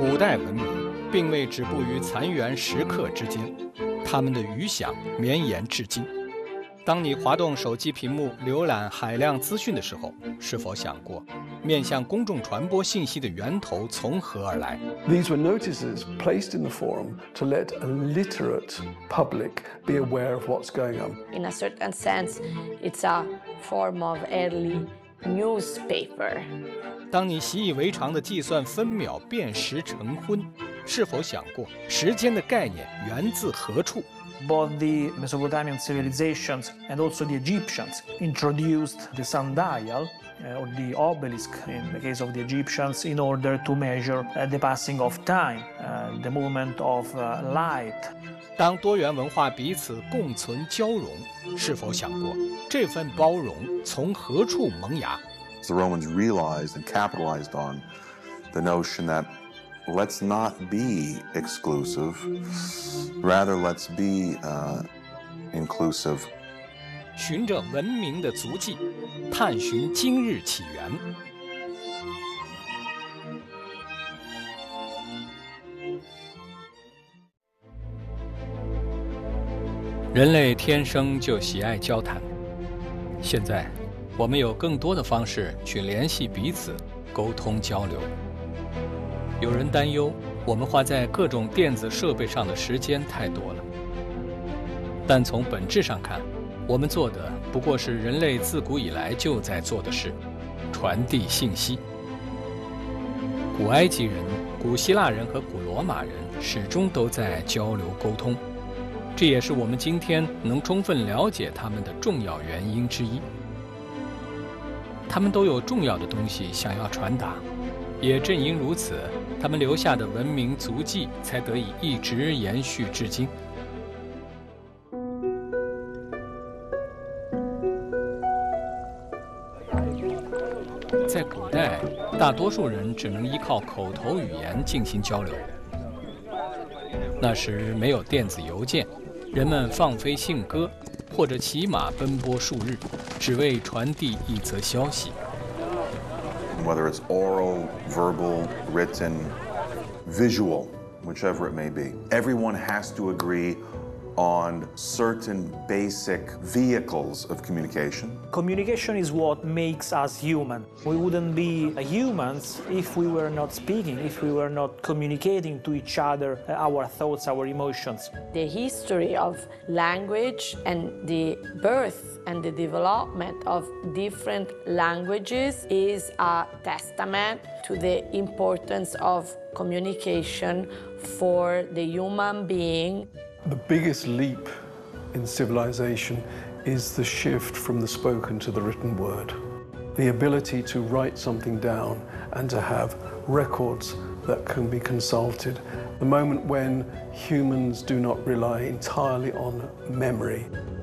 古代文明并未止步于残垣石刻之间，他们的余响绵延至今。当你滑动手机屏幕浏览海量资讯的时候，是否想过面向公众传播信息的源头从何而来？ These were notices placed in the forum to let a literate public be aware of what's going on. In a certain sense, it's a form of early newspaper. 当你习以为常地计算分秒辨时成昏，是否想过时间的概念源自何处？ Both the Mesopotamian civilizations and also the Egyptians introduced the sundial or the obelisk in the case of the Egyptians in order to measure the passing of time, the movement of light. 当多元文化彼此共存交融，是否想过这份包容从何处萌芽？ The Romans realized and capitalized on the notion that let's not be exclusive, rather let's be inclusive. 循着文明的足迹，探寻今日起源。人类天生就喜爱交谈，现在我们有更多的方式去联系彼此，沟通交流。有人担忧我们花在各种电子设备上的时间太多了，但从本质上看，我们做的不过是人类自古以来就在做的事，传递信息。古埃及人、古希腊人和古罗马人始终都在交流沟通，这也是我们今天能充分了解他们的重要原因之一。他们都有重要的东西想要传达，也正因如此，他们留下的文明足迹才得以一直延续至今。在古代，大多数人只能依靠口头语言进行交流。那时没有电子邮件，人们放飞信鸽，或者骑马奔波数日，只为传递一则消息。 Whether it's oral, verbal, written, visual, whichever it may be, everyone has to agree on certain basic vehicles of communication. Communication is what makes us human. We wouldn't be humans if we were not speaking, if we were not communicating to each other our thoughts, our emotions. The history of language and the birth and the development of different languages is a testament to the importance of communication for the human being. The biggest leap in civilization is the shift from the spoken to the written word. The ability to write something down and to have records that can be consulted. The moment when humans do not rely entirely on memory.